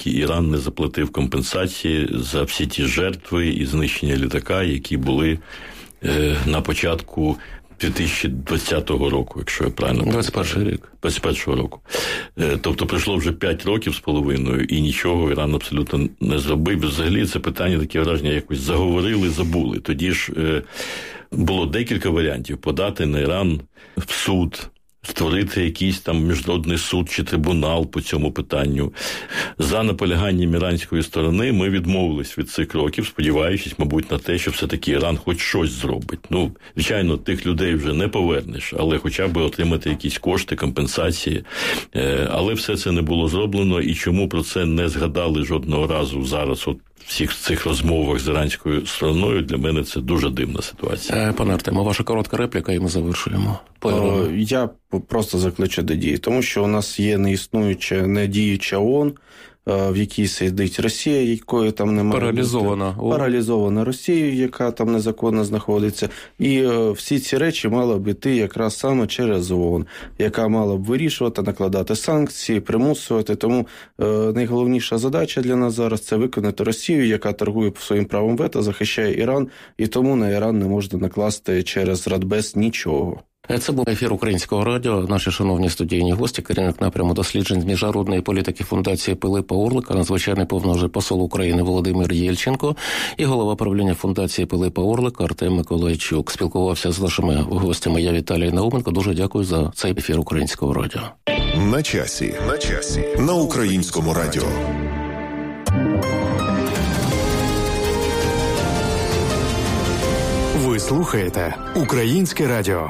поки Іран не заплатив компенсації за всі ті жертви і знищення літака, які були на початку 2020 року, якщо я правильно пам'ятаю. 21 рік. 21 року. Тобто пройшло вже 5 років з половиною, і нічого Іран абсолютно не зробив. Взагалі це питання, таке враження, якось заговорили, забули. Тоді ж було декілька варіантів подати на Іран в суд, створити якийсь там міжнародний суд чи трибунал по цьому питанню. За наполяганням іранської сторони ми відмовились від цих кроків, сподіваючись, мабуть, на те, що все-таки Іран хоч щось зробить. Звичайно, тих людей вже не повернеш, але хоча б отримати якісь кошти, компенсації. Але все це не було зроблено, і чому про це не згадали жодного разу зараз, от всіх цих розмовах з іранською стороною, для мене це дуже дивна ситуація. Пане Артеме, ваша коротка репліка, і ми завершуємо. Я просто закличу до дії, тому що у нас є неіснуюча, недіюча ООН, в якій сидить Росія, якої там немає. Паралізована Росією, яка там незаконно знаходиться. І всі ці речі мали б іти якраз саме через ООН, яка мала б вирішувати, накладати санкції, примусувати. Тому найголовніша задача для нас зараз – це виконати Росію, яка торгує своїм правом вето, захищає Іран, і тому на Іран не можна накласти через Радбез нічого. Це був ефір Українського радіо. Наші шановні студійні гості, керівник напряму досліджень з міжнародної політики Фундації Пилипа Орлика, надзвичайний повноважний посол України Володимир Єльченко і голова правління Фундації Пилипа Орлика Артем Миколайчук. Спілкувався з нашими гостями я, Віталій Науменко. Дуже дякую за цей ефір Українського радіо. На часі. На Українському радіо. Ви слухаєте Українське радіо.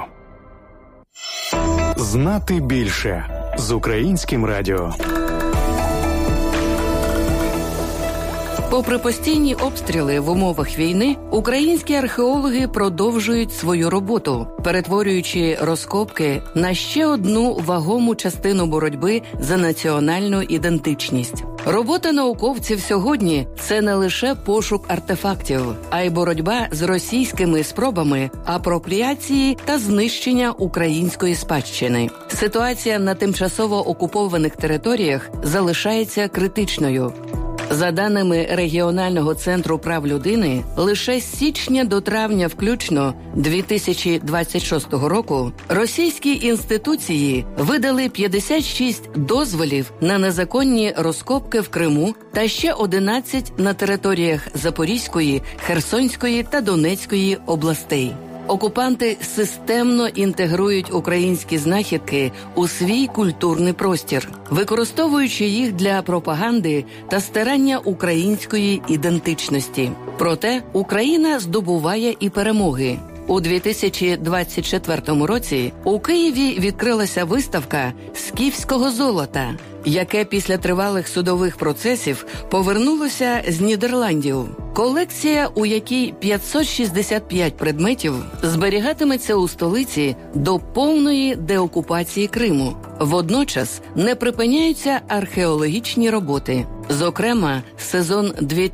Знати більше з Українським радіо. Попри постійні обстріли в умовах війни, українські археологи продовжують свою роботу, перетворюючи розкопки на ще одну вагому частину боротьби за національну ідентичність. Робота науковців сьогодні – це не лише пошук артефактів, а й боротьба з російськими спробами апропріації та знищення української спадщини. Ситуація на тимчасово окупованих територіях залишається критичною. За даними Регіонального центру прав людини, лише з січня до травня включно 2026 року російські інституції видали 56 дозволів на незаконні розкопки в Криму та ще 11 на територіях Запорізької, Херсонської та Донецької областей. Окупанти системно інтегрують українські знахідки у свій культурний простір, використовуючи їх для пропаганди та стирання української ідентичності. Проте Україна здобуває і перемоги. У 2024 році у Києві відкрилася виставка «Скіфського золота», яке після тривалих судових процесів повернулося з Нідерландів. Колекція, у якій 565 предметів, зберігатиметься у столиці до повної деокупації Криму. Водночас не припиняються археологічні роботи. Зокрема, сезон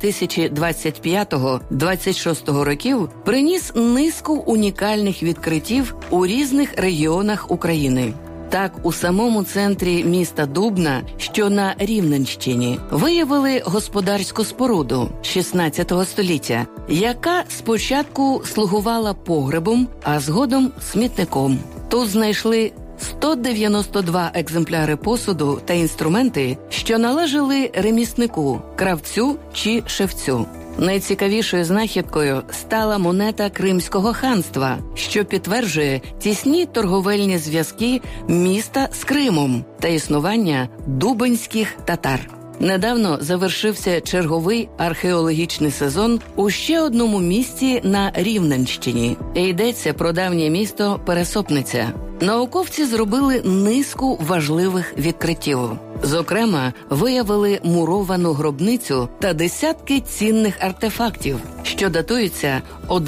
2025-26 років приніс низку унікальних відкриттів у різних регіонах України. Так, у самому центрі міста Дубна, що на Рівненщині, виявили господарську споруду 16 століття, яка спочатку слугувала погребом, а згодом смітником. Тут знайшли 192 екземпляри посуду та інструменти, що належали реміснику, кравцю чи шевцю. Найцікавішою знахідкою стала монета Кримського ханства, що підтверджує тісні торговельні зв'язки міста з Кримом та існування дубенських татар. Недавно завершився черговий археологічний сезон у ще одному місті на Рівненщині. Йдеться про давнє місто Пересопниця. Науковці зробили низку важливих відкриттів. Зокрема, виявили муровану гробницю та десятки цінних артефактів, що датуються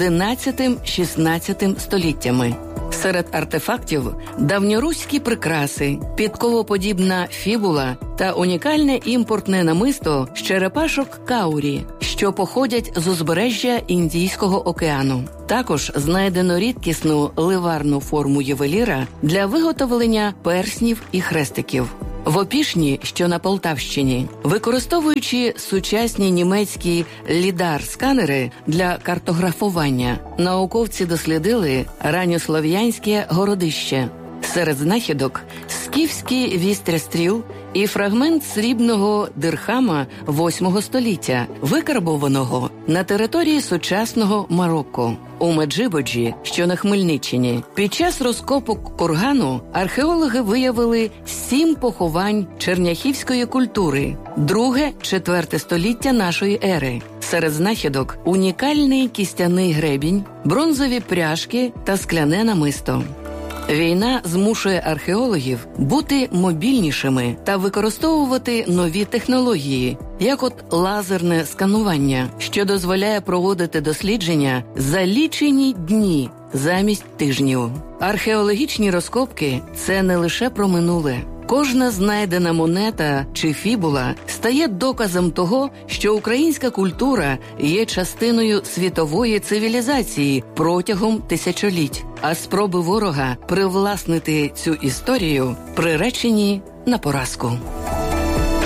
11-16 століттями. Серед артефактів – давньоруські прикраси, підковоподібна фібула та унікальне імпортне намисто з черепашок каурі, що походять з узбережжя Індійського океану. Також знайдено рідкісну ливарну форму ювеліра для виготовлення перснів і хрестиків. В Опішні, що на Полтавщині, використовуючи сучасні німецькі лідар-сканери для картографування, науковці дослідили ранньослов'янське городище. Серед знахідок – скіфський вістря-стріл і фрагмент срібного дирхама 8 століття, викарбованого на території сучасного Марокко. У Меджибоджі, що на Хмельниччині, під час розкопок кургану археологи виявили 7 поховань черняхівської культури, 2-4 століття нашої ери. Серед знахідок – унікальний кістяний гребінь, бронзові пряжки та скляне намисто. Війна змушує археологів бути мобільнішими та використовувати нові технології, як от лазерне сканування, що дозволяє проводити дослідження за лічені дні замість тижнів. Археологічні розкопки – це не лише про минуле. Кожна знайдена монета чи фібула стає доказом того, що українська культура є частиною світової цивілізації протягом тисячоліть, а спроби ворога привласнити цю історію приречені на поразку.